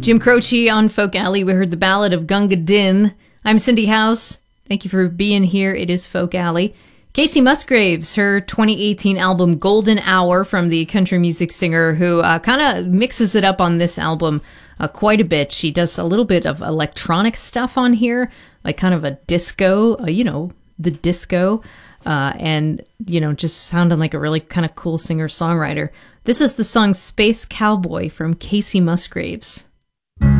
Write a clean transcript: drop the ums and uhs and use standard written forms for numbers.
Jim Croce on Folk Alley. We heard the Ballad of Gunga Din. I'm Cindy House. Thank you for being here. It is Folk Alley. Kacey Musgraves, her 2018 album Golden Hour, from the country music singer who kind of mixes it up on this album quite a bit. She does a little bit of electronic stuff on here, like kind of a disco, the disco, and, just sounding like a really kind of cool singer-songwriter. This is the song Space Cowboy from Kacey Musgraves.